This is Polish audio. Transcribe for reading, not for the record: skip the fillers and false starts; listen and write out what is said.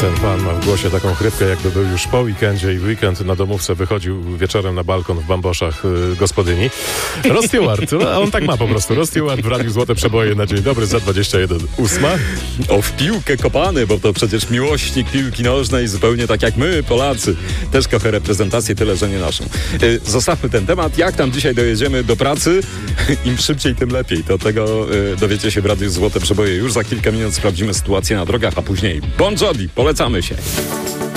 Ten pan ma w głosie taką chrypkę, jakby był już po weekendzie i w weekend na domówce wychodził wieczorem na balkon w bamboszach gospodyni. Ross Stewart, a on tak ma po prostu. Ross Stewart w Radiu Złote Przeboje na dzień dobry za 21:08. O, w piłkę kopany, bo to przecież miłośnik piłki nożnej, zupełnie tak jak my, Polacy. Też kocha reprezentację, tyle, że nie naszą. Zostawmy ten temat. Jak tam dzisiaj dojedziemy do pracy? Im szybciej, tym lepiej. Do tego dowiecie się w Radiu Złote Przeboje. Już za kilka minut sprawdzimy sytuację na drogach, a później Bon Jovi. Polecamy się.